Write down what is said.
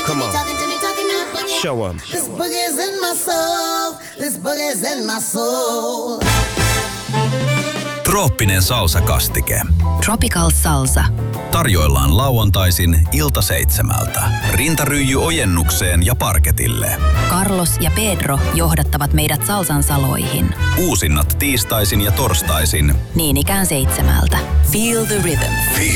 Come on. Show 'em. This boogie's in my soul. This boogie's in my soul. Trooppinen salsa-kastike. Tropical Salsa. Tarjoillaan lauantaisin ilta 7:00. Rintaryijy-ojennukseen ja parketille. Carlos ja Pedro johdattavat meidät salsan saloihin. Uusinnat tiistaisin ja torstaisin. Niin ikään 7:00. Feel the rhythm.